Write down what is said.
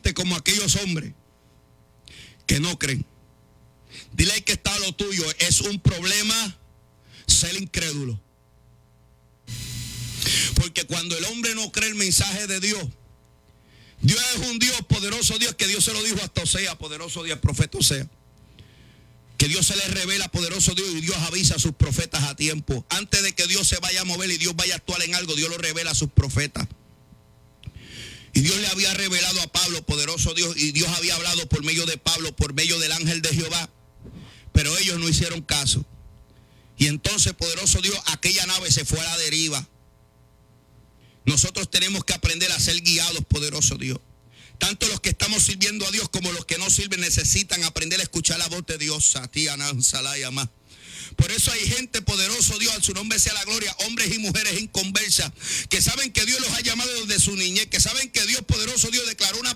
gente como aquellos hombres que no creen. Dile que está lo tuyo. Es un problema ser incrédulo. Porque cuando el hombre no cree el mensaje de Dios, Dios es un Dios, poderoso Dios, que Dios se lo dijo hasta Osea, poderoso Dios, profeta Osea. Que Dios se le revela, poderoso Dios, y Dios avisa a sus profetas a tiempo. Antes de que Dios se vaya a mover y Dios vaya a actuar en algo, Dios lo revela a sus profetas. Y Dios le había revelado a Pablo, poderoso Dios, y Dios había hablado por medio de Pablo, por medio del ángel de Jehová. Pero ellos no hicieron caso. Y entonces, poderoso Dios, aquella nave se fue a la deriva. Nosotros tenemos que aprender a ser guiados, poderoso Dios. Tanto los que estamos sirviendo a Dios como los que no sirven necesitan aprender a escuchar la voz de Dios. Por eso hay gente, poderoso Dios, a su nombre sea la gloria, hombres y mujeres inconversas, que saben que Dios los ha llamado desde su niñez, que saben que Dios, poderoso Dios, declaró una